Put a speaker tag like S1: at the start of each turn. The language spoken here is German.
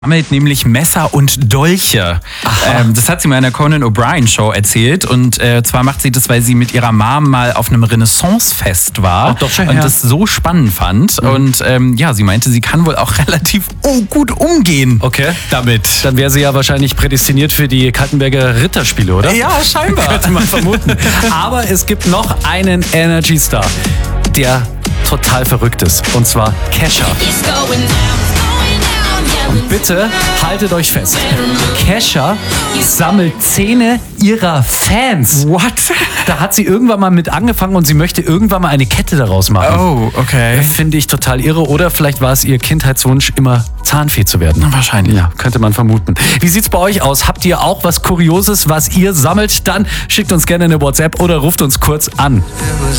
S1: Sammelt nämlich Messer und Dolche. Das hat sie mal in der Conan O'Brien Show erzählt. Und zwar macht sie das, weil sie mit ihrer Mom mal auf einem Renaissance-Fest war und das so spannend fand. Und sie meinte, sie kann wohl auch relativ gut umgehen damit.
S2: Dann wäre sie ja wahrscheinlich prädestiniert für die Kaltenberger Ritterspiele, oder?
S1: Ja, scheinbar.
S2: Könnte man vermuten. Aber es gibt noch einen Energy Star, der total verrückt ist. Und zwar Kesha. Und bitte haltet euch fest. Kesha sammelt Zähne ihrer Fans.
S1: What?
S2: Da hat sie irgendwann mal mit angefangen und sie möchte irgendwann mal eine Kette daraus machen.
S1: Oh, okay.
S2: Finde ich total irre. Oder vielleicht war es ihr Kindheitswunsch, immer Zahnfee zu werden.
S1: Wahrscheinlich.
S2: Ja, könnte man vermuten. Wie sieht's bei euch aus? Habt ihr auch was Kurioses, was ihr sammelt? Dann schickt uns gerne eine WhatsApp oder ruft uns kurz an.